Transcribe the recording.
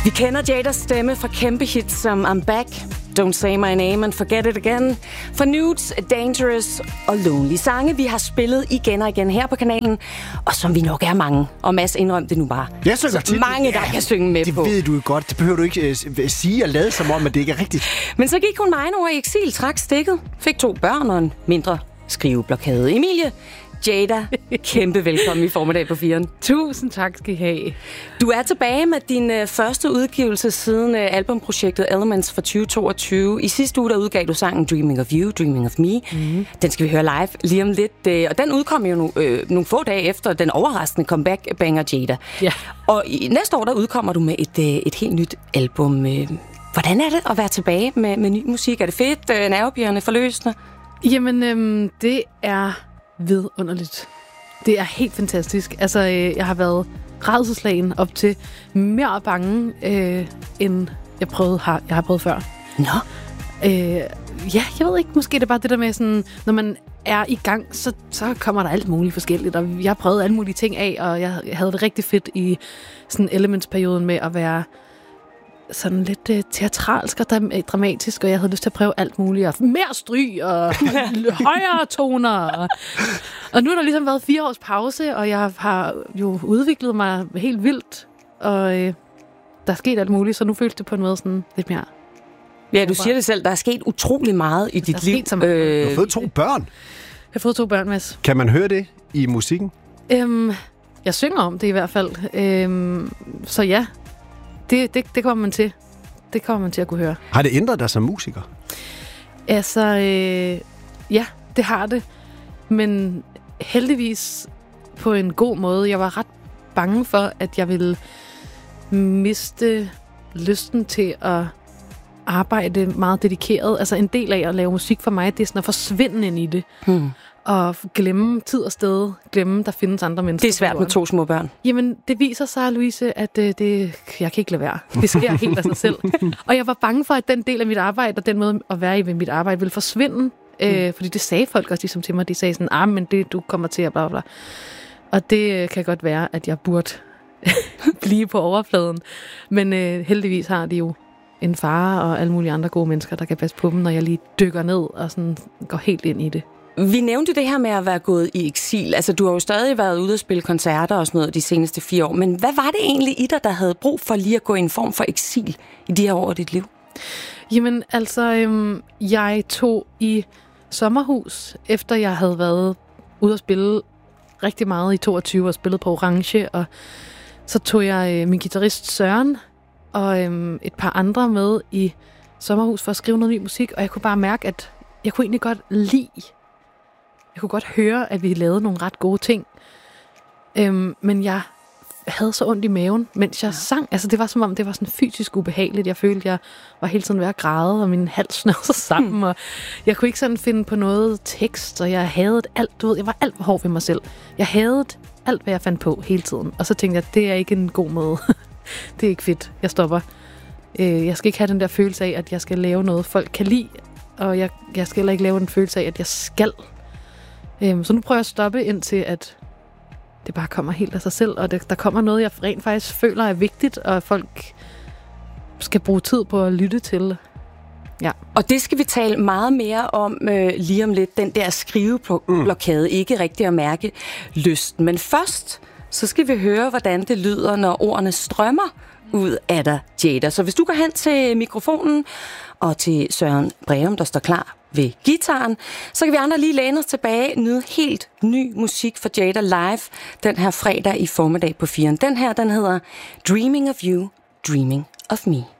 Vi kender Jadas stemme fra kæmpe hits som I'm Back, Don't Say My Name and Forget It Again, for Nudes, Dangerous og Lonely. Sange, vi har spillet igen og igen her på kanalen, og som vi nok er mange. Og Mads, indrøm det nu bare. Jeg synger tit. Mange, der kan synge med det på. Det ved du jo godt. Det behøver du ikke sige og lade som om, at det ikke er rigtigt. Men så gik hun mig over i eksil, trak stikket, fik 2 børn og en mindre skriveblokade. Emilie, Jada, kæmpe velkommen i Formiddag på 4'eren. Tusind tak skal I have. Du er tilbage med din første udgivelse siden albumprojektet Elements for 2022. I sidste uge der udgav du sangen Dreaming of You, Dreaming of Me. Mm. Den skal vi høre live lige om lidt. Og den udkom jo nogle få dage efter den overraskende comeback-banger Jada. Ja. Og næste år der udkommer du med et helt nyt album. Hvordan er det at være tilbage med ny musik? Er det fedt, nervepirrende, forløsende? Jamen, det er vidunderligt. Det er helt fantastisk. Altså, jeg har været rædselsslagen op til mere bange, end jeg har prøvet før. Nå? Ja, jeg ved ikke. Måske det er bare det der med sådan, når man er i gang, så kommer der alt muligt forskelligt. Og jeg har prøvet alle mulige ting af, og jeg havde det rigtig fedt i sådan Elements-perioden med at være sådan lidt teatralsk og dramatisk, og jeg havde lyst til at prøve alt muligt, og mere stryg, og højere toner, og nu har der ligesom været 4 års pause, og jeg har jo udviklet mig helt vildt, og der er sket alt muligt, så nu føles det på en måde sådan lidt mere. Ja, du siger det selv, der er sket utrolig meget i dit liv. Du har fået 2 børn. Jeg har fået 2 børn, Mads. Kan man høre det i musikken? Jeg synger om det i hvert fald, så ja. Det kommer man til. Det kommer man til at kunne høre. Har det ændret dig som musiker? Altså, ja, det har det. Men heldigvis på en god måde. Jeg var ret bange for, at jeg ville miste lysten til at arbejde meget dedikeret. Altså en del af at lave musik for mig, det er sådan at forsvinde ind i det. Og glemme tid og sted, glemme, der findes andre mennesker. Det er svært med 2 små børn. Jamen, det viser sig, Louise, at jeg kan ikke lade være. Det sker helt af sig selv. Og jeg var bange for, at den del af mit arbejde, og den måde at være i ved mit arbejde, ville forsvinde. Fordi det sagde folk også ligesom til mig. De sagde sådan, men det du kommer til at bla bla. Og det kan godt være, at jeg burde blive på overfladen. Men heldigvis har de jo en far og alle mulige andre gode mennesker, der kan passe på dem, når jeg lige dykker ned og sådan går helt ind i det. Vi nævnte det her med at være gået i eksil. Altså, du har jo stadig været ude og spille koncerter og sådan noget de seneste 4 år. Men hvad var det egentlig i dig, der havde brug for lige at gå i en form for eksil i de her år af dit liv? Jamen, altså, jeg tog i sommerhus, efter jeg havde været ude og spille rigtig meget i 22 og spillet på Orange. Og så tog jeg min guitarist Søren og et par andre med i sommerhus for at skrive noget ny musik. Og jeg kunne bare mærke, at jeg kunne egentlig godt lide. Jeg kunne godt høre, at vi lavede nogle ret gode ting. Men jeg havde så ondt i maven, mens jeg sang. Altså, det var som om, det var sådan fysisk ubehageligt. Jeg følte, jeg var hele tiden ved at græde, og min hals snød sig sammen. Og jeg kunne ikke sådan finde på noget tekst, og jeg havde alt. Du ved, jeg var alt for hård ved mig selv. Jeg havde alt, hvad jeg fandt på hele tiden. Og så tænkte jeg, det er ikke en god måde. Det er ikke fedt. Jeg stopper. Jeg skal ikke have den der følelse af, at jeg skal lave noget, folk kan lide. Og jeg skal heller ikke lave en følelse af, at jeg skal. Så nu prøver jeg at stoppe indtil, at det bare kommer helt af sig selv, og der kommer noget, jeg rent faktisk føler er vigtigt, og folk skal bruge tid på at lytte til. Ja. Og det skal vi tale meget mere om lige om lidt, den der skriveblokade, ikke rigtig at mærke lysten. Men først, så skal vi høre, hvordan det lyder, når ordene strømmer ud af dig, Jada. Så hvis du går hen til mikrofonen og til Søren Breum, der står klar ved gitaren, så kan vi andre lige læne os tilbage, nyde helt ny musik for Jada live den her fredag i Formiddag på 4'eren. Den her, den hedder Dreaming of You, Dreaming of Me.